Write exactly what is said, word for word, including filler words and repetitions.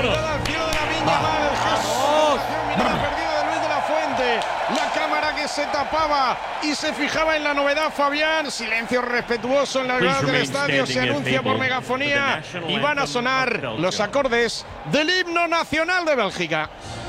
vámonos. Mirada al cielo de la Viña Mar, el gesto de mirada perdido de Luis de la Fuente. La cámara que se tapaba y se fijaba en la novedad, Fabián. Silencio respetuoso en la grada del estadio. Se anuncia por megafonía y van a sonar los acordes del himno nacional de Bélgica.